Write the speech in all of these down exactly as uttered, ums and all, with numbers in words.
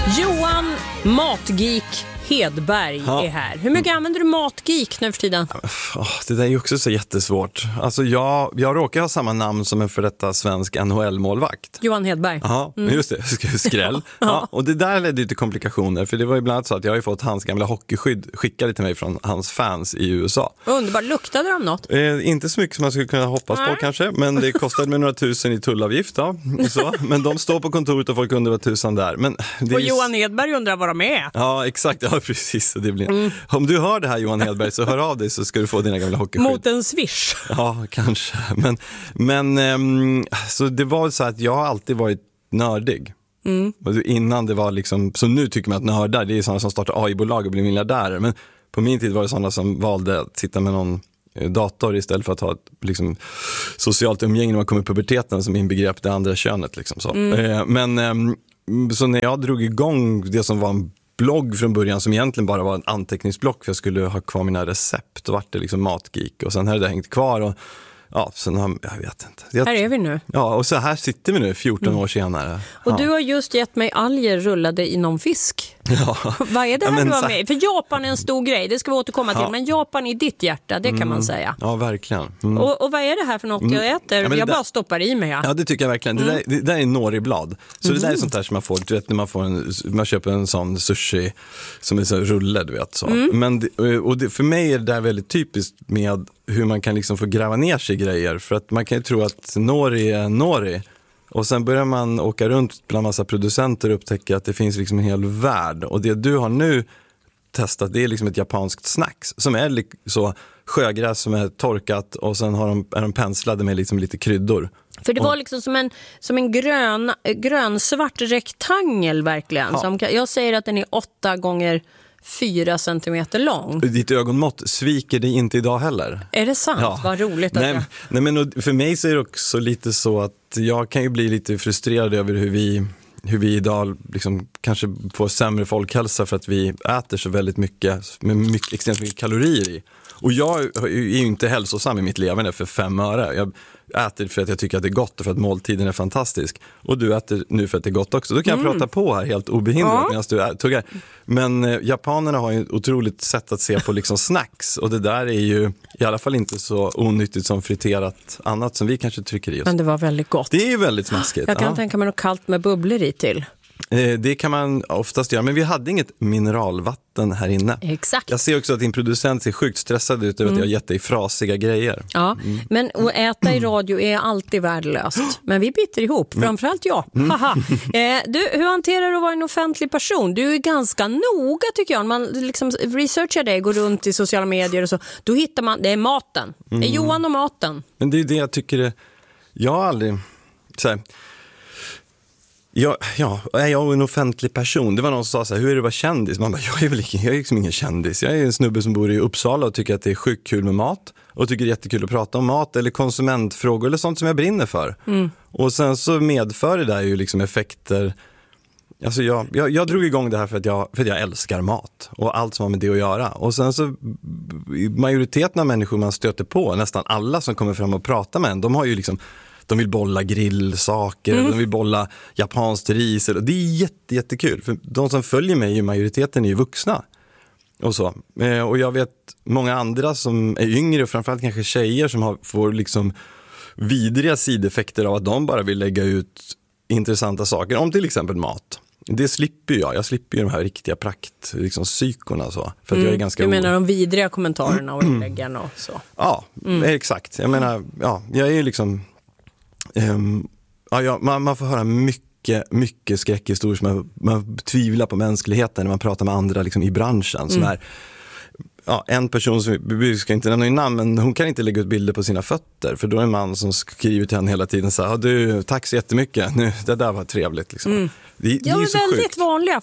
Johan Matgeek Hedberg ja. är här. Hur mycket använder du Matgeek nu för tiden? Oh, det där är ju också så jättesvårt. Alltså jag, jag råkar ha samma namn som en för detta svensk N H L-målvakt. Johan Hedberg. Ja, mm. just det. Skräll. ja. Ja, och det där ledde ju till komplikationer. För det var ju bland annat så att jag har ju fått hans gamla hockeyskydd skickade till mig från hans fans i U S A. Underbart. Luktade de något? Eh, inte så mycket som man skulle kunna hoppas Nej. på kanske. Men det kostade mig några tusen i tullavgift. Ja, så. Men de står på kontoret och folk undrar vad tusan där. Men det och är... Johan Hedberg undrar vad de är. Ja, exakt. Ja, precis. Det blir... mm. Om du hör det här, Johan Hedberg, så hör av dig så ska du få dina gamla hockeyskydd. Mot en swish. Ja, kanske. Men, men ähm, så det var så att jag har alltid varit nördig. Mm. Innan det var liksom, så nu tycker man att nördar, det är sådana som startar A I-bolag och blir miljardärer. Men på min tid var det sådana som valde att sitta med någon dator istället för att ha ett liksom, socialt umgänge när man kommer i puberteten som inbegrepp det andra könet. Liksom, så. Mm. Men ähm, så när jag drog igång det som var en blogg från början som egentligen bara var en anteckningsblock för jag skulle ha kvar mina recept, då var det liksom Matgeek och sen hade det hängt kvar och ja, sen har jag vet inte. Jag, här är vi nu. Ja, och så här sitter vi nu fjorton mm. år senare. Och ja. du har just gett mig alger rullade i någon fisk. Ja. Vad är det här ja, men, du har med? Så... För Japan är en stor grej, det ska vi återkomma ja. till. Men Japan i ditt hjärta, det kan mm. man säga. Ja, verkligen. Mm. Och, och vad är det här för något jag äter? Ja, jag där... bara stoppar i mig. Ja, ja det tycker jag verkligen. Mm. Det, där, det där är noriblad. Så mm. det där är sånt där som man får, du vet, när man får en, man köper en sån sushi som är så rulle, du vet. Så. Mm. Men det, och det, för mig är det där väldigt typiskt med hur man kan liksom få gräva ner sig i grejer. För att man kan ju tro att nori är nori. Och sen börjar man åka runt bland massa producenter och upptäcka att det finns liksom en hel värld. Och det du har nu testat, det är liksom ett japanskt snacks som är li- så sjögräs som är torkat och sen har de, är de penslade med liksom lite kryddor. För det var liksom som en, som en grön, grönsvart rektangel verkligen. Ja. Som, jag säger att den är åtta gånger fyra centimeter lång. Ditt ögonmått sviker dig inte idag heller. Är det sant? Ja. Vad roligt att nej, jag... nej, men för mig så är det också lite så att jag kan ju bli lite frustrerad över hur vi, hur vi idag liksom kanske får sämre folkhälsa för att vi äter så väldigt mycket, med mycket, extremt mycket kalorier i. Och jag är ju inte hälsosam i mitt levande för fem öre. Jag äter för att jag tycker att det är gott och för att måltiden är fantastisk. Och du äter nu för att det är gott också. Då kan jag mm. prata på här helt obehindrat ja. medan du tuggar. Men eh, japanerna har ju ett otroligt sätt att se på liksom snacks. Och det där är ju i alla fall inte så onyttigt som friterat annat som vi kanske trycker i oss. Men det var väldigt gott. Det är ju väldigt smaskigt. Jag kan ja. tänka mig något kallt med bubblor i till. Det kan man oftast göra, men vi hade inget mineralvatten här inne. Exakt. Jag ser också att din producent ser sjukt stressad ut över mm. att jag har gett dig frasiga grejer. Ja, mm. men att äta i radio är alltid värdelöst. Men vi biter ihop, framförallt jag. Mm. Haha. Eh, du, hur hanterar du att vara en offentlig person? Du är ganska noga tycker jag. Man liksom researchar dig, går runt i sociala medier och så. Då hittar man, det är maten. Mm. Det är Johan och maten. Men det är det jag tycker det, jag har aldrig så här, Ja, ja, är jag en offentlig person? Det var någon som sa så här, hur är det att vara kändis? Man bara, jag är väl ingen, jag är liksom ingen kändis. Jag är en snubbe som bor i Uppsala och tycker att det är sjukt kul med mat. Och tycker det är jättekul att prata om mat eller konsumentfrågor eller sånt som jag brinner för. Mm. Och sen så medför det där ju liksom effekter. Alltså jag, jag, jag drog igång det här för att, jag, för att jag älskar mat och allt som har med det att göra. Och sen så majoriteten av människor man stöter på, nästan alla som kommer fram och pratar med en, de har ju liksom... De vill bolla grillsaker, mm. de vill bolla japanskt ris. Det är jätte, jättekul. För de som följer mig i majoriteten är ju vuxna. Och, så. Och jag vet många andra som är yngre och framförallt kanske tjejer som har, får liksom vidriga sideffekter av att de bara vill lägga ut intressanta saker. Om till exempel mat. Det slipper jag. Jag slipper ju de här riktiga prakt, liksom psykorna så. För att mm. jag är ganska du menar o- de vidriga kommentarerna och inläggen och så? Ja, mm. exakt. Jag menar, ja, jag är ju liksom... Um, ja, ja, man, man får höra mycket, mycket skräckhistorier som man, man tvivlar på mänskligheten när man pratar med andra liksom, i branschen som mm. är ja, en person som, vi ska inte nämna i namn, men hon kan inte lägga ut bilder på sina fötter för då är en man som skriver till henne hela tiden så här, ja, du, tack så jättemycket, nu, det där var trevligt liksom. Mm. Det, det ja, är så väldigt sjukt. Vanliga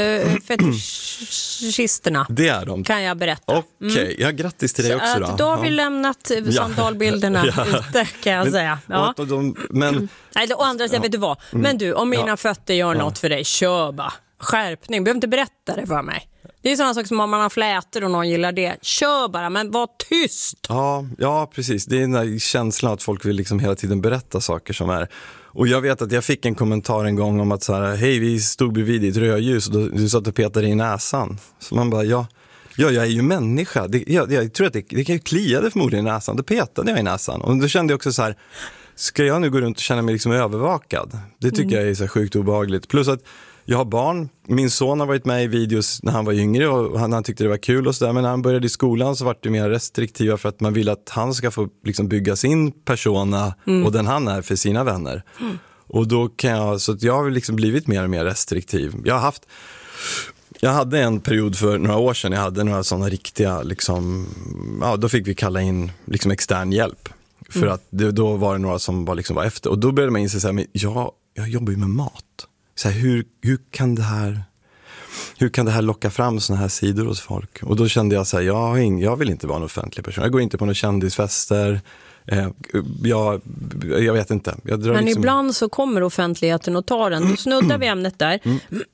fotfetischisterna. Det är de. Kan jag berätta. Okej, okay. mm. ja, grattis till dig också då. Då har vi ja. lämnat sandalbilderna ja. ute kan jag men, säga. Ja. Och, de, men, Nej, och andra sidan ja. vet du vad. Men du, om mina ja. fötter gör något ja. för dig, kör bara. Skärpning, behöver inte berätta det för mig. Det är sådana saker som om man har flätor och någon gillar det. Kör bara, men var tyst. Ja, ja precis. Det är den där känslan att folk vill liksom hela tiden berätta saker som är. Och jag vet att jag fick en kommentar en gång om att så här, hej, vi stod bredvid i ett rödljus och du satt och petade i näsan. Så man bara, ja, ja jag är ju människa. Det, jag, jag tror att det, det kan ju kliade förmodligen i näsan. Då petade jag i näsan. Och då kände jag också så här, ska jag nu gå runt och känna mig liksom övervakad? Det tycker mm. jag är så sjukt obehagligt. Plus att jag har barn. Min son har varit med i videos när han var yngre och han, han tyckte det var kul och sådär. Men när han började i skolan så var det mer restriktiva för att man vill att han ska få liksom bygga sin persona mm. och den han är för sina vänner. Mm. Och då kan jag, så att jag har liksom blivit mer och mer restriktiv. Jag har haft, jag hade en period för några år sedan, jag hade några sådana riktiga, liksom, ja då fick vi kalla in liksom extern hjälp. För mm. att det, då var det några som var, liksom var efter. Och då började man inse så här, men jag, jag jobbar ju med mat. Så här, hur, hur, kan det här, hur kan det här locka fram såna här sidor hos folk? Och då kände jag så här, jag, jag vill inte vara en offentlig person. Jag går inte på några kändisfester. Eh, jag, jag vet inte. Jag drar Men liksom... ibland så kommer offentligheten och tar den. Då snuddar vi ämnet där. Mm.